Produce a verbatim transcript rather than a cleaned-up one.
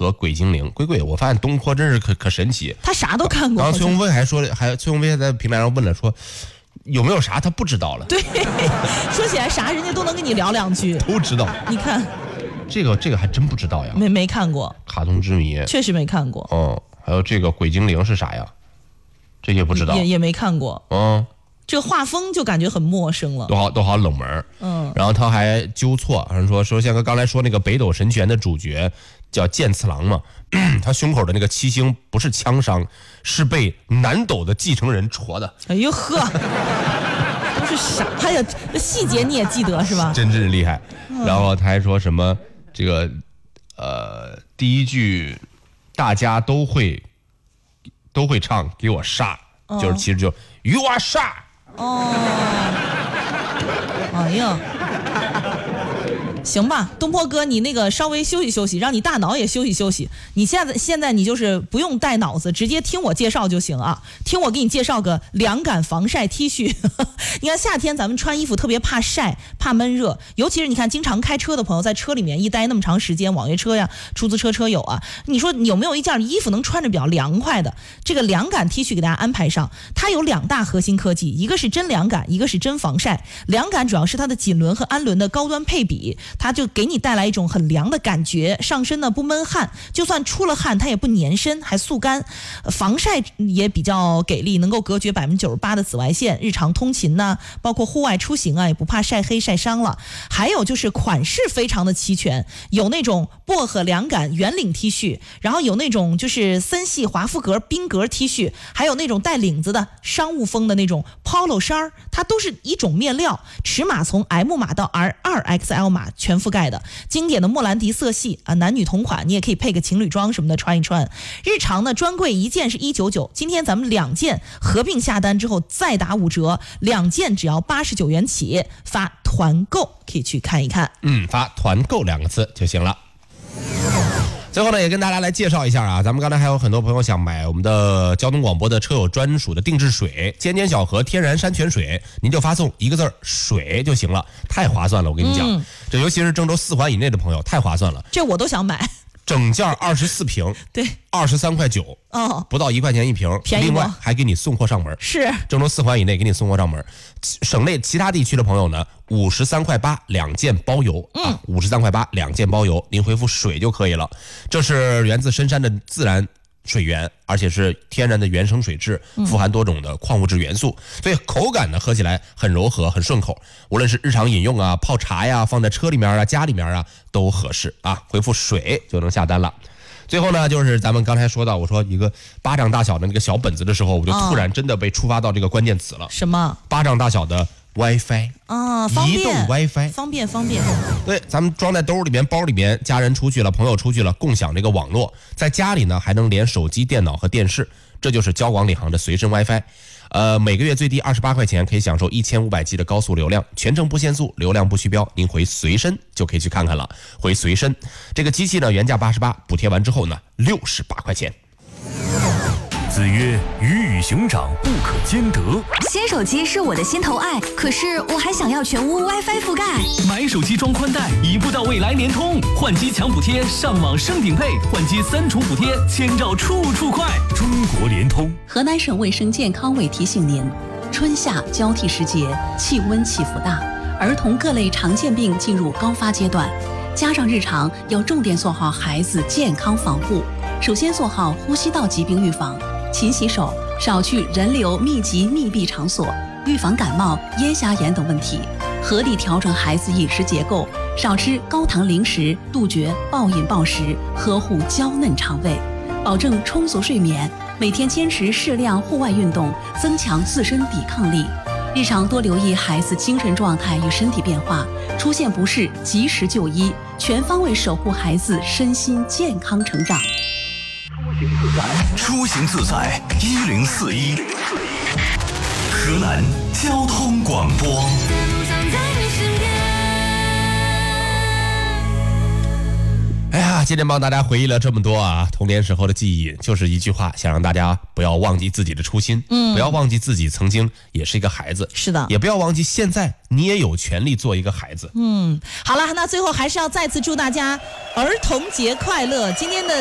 和鬼精灵。鬼鬼，我发现东坡真是可可神奇， 他啥都看过。 然后崔永飞还说，还崔永飞还在平台上问了说，有没有啥他不知道了？ 对，说起来啥人家都能跟你聊两句， 都知道。 你看， 这个这个还真不知道呀， 没没看过。 卡通之谜确实没看过。 哦，还有这个鬼精灵是啥呀？这些不知道， 也也没看过。 嗯。 这个画风就感觉很陌生了， 都好都好冷门。 嗯， 然后他还纠错，说说像刚才说那个北斗神拳的主角叫剑次郎嘛，他胸口的那个七星不是枪伤，是被南斗的继承人戳的。 哎呦呵，都是啥呀？这细节你也记得是吧？ 真是厉害。嗯、然后他还说什么这个呃第一句大家都会都会唱，给我杀，哦、就是其实就与我杀。 哦，哎呀，行吧，东坡哥，你那个稍微休息休息，让你大脑也休息休息。你现在现在你就是不用带脑子，直接听我介绍就行啊。听我给你介绍个凉感防晒 T 恤。你看夏天咱们穿衣服特别怕晒，怕闷热，尤其是你看经常开车的朋友，在车里面一待那么长时间，网约车呀、出租车车友啊，你说有没有一件衣服能穿着比较凉快的？这个凉感 T 恤给大家安排上，它有两大核心科技，一个是真凉感，一个是真防晒。凉感主要是它的锦纶和氨纶的高端配比，它就给你带来一种很凉的感觉，上身呢不闷汗，就算出了汗它也不粘身，还速干。防晒也比较给力，能够隔绝百分之九十八的紫外线，日常通勤呢，包括户外出行啊，也不怕晒黑晒伤了。还有就是款式非常的齐全，有那种薄荷凉感圆领 T 恤，然后有那种就是森系华夫格冰格 T 恤，还有那种带领子的商务风的那种 polo 衫，它都是一种面料，尺码从 M 码到 R 二 X L 码全覆盖的，经典的莫兰迪色系啊，男女同款，你也可以配个情侣装什么的穿一穿。日常呢专柜一件是一百九十九，今天咱们两件合并下单之后再打五折，两件只要八十九元起，发团购可以去看一看。 嗯，发团购两个字就行了。最后呢，也跟大家来介绍一下啊，咱们刚才还有很多朋友想买我们的交通广播的车友专属的定制水，尖尖小河天然山泉水，您就发送一个字水就行了，太划算了，我跟你讲，嗯、这尤其是郑州四环以内的朋友，太划算了， 这我都想买。 整件二十四瓶， 对， 二十三块九， 哦， 不到一块钱一瓶， 便宜， 另外还给你送货上门， 是郑州四环以内给你送货上门。省内其他地区的朋友呢，五十三块八两件包邮，嗯，啊，五十三块八两件包邮，您回复水就可以了。这是源自深山的自然水源，而且是天然的原生水质，富含多种的矿物质元素，所以口感呢喝起来很柔和很顺口，无论是日常饮用啊、泡茶呀、放在车里面啊、家里面啊都合适啊。回复水就能下单了。最后呢，就是咱们刚才说到，我说一个巴掌大小的那个小本子的时候，我就突然真的被触发到这个关键词了。 什么？ 巴掌大小的 WiFi 啊，方便， 移动 WiFi， 方便方便。 对，咱们装在兜里面、包里面，家人出去了，朋友出去了，共享这个网络，在家里呢还能连手机、电脑和电视，这就是交广领航的随身 WiFi。呃，每个月最低二十八块钱，可以享受一千五百 G 的高速流量，全程不限速，流量不虚标，您回随身就可以去看看了。回随身，这个机器呢原价八十八，补贴完之后呢六十八块钱。 子曰：鱼与熊掌不可兼得。 新手机是我的心头爱，可是我还想要全屋 WiFi 覆盖。 买手机装宽带，一步到位来联通，换机抢补贴，上网升顶配，换机三重补贴，千兆处处快。中国联通。 河南省卫生健康委提醒您：春夏交替时节，气温起伏大，儿童各类常见病进入高发阶段，家长日常要重点做好孩子健康防护。首先做好呼吸道疾病预防。勤洗手，少去人流密集密闭场所，预防感冒、咽峡炎等问题。合理调整孩子饮食结构，少吃高糖零食，杜绝暴饮暴食，呵护娇嫩肠胃，保证充足睡眠。每天坚持适量户外运动，增强自身抵抗力。日常多留意孩子精神状态与身体变化，出现不适及时就医，全方位守护孩子身心健康成长。 出行自在一零四一，河南交通广播。 哎呀，今天帮大家回忆了这么多啊，童年时候的记忆，就是一句话，想让大家不要忘记自己的初心，嗯，不要忘记自己曾经也是一个孩子， 是的， 也不要忘记现在你也有权利做一个孩子。 嗯，好了，那最后还是要再次祝大家儿童节快乐。今天的